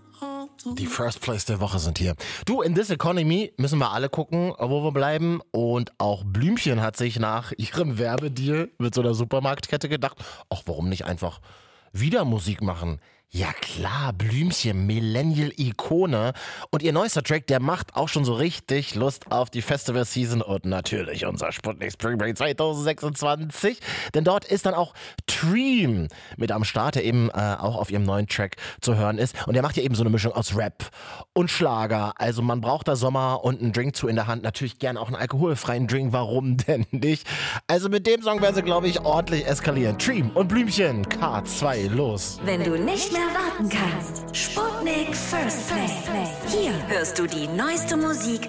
Die First Place der Woche sind hier. Du, in This Economy müssen wir alle gucken, wo wir bleiben. Und auch Blümchen hat sich nach ihrem Werbedeal mit so einer Supermarktkette gedacht, ach, warum nicht einfach wieder Musik machen? Ja klar, Blümchen, Millennial-Ikone. Und ihr neuester Track, der macht auch schon so richtig Lust auf die Festival-Season und natürlich unser Sputnik Spring Break 2026. Denn dort ist dann auch Dream mit am Start, der eben auch auf ihrem neuen Track zu hören ist. Und der macht ja eben so eine Mischung aus Rap und Schlager. Also man braucht da Sommer und einen Drink zu in der Hand. Natürlich gern auch einen alkoholfreien Drink, warum denn nicht? Also mit dem Song werden sie, glaube ich, ordentlich eskalieren. Dream und Blümchen, K2, los. Wenn du nicht mehr warten kannst, Sputnik First Play. Hier hörst du die neueste Musik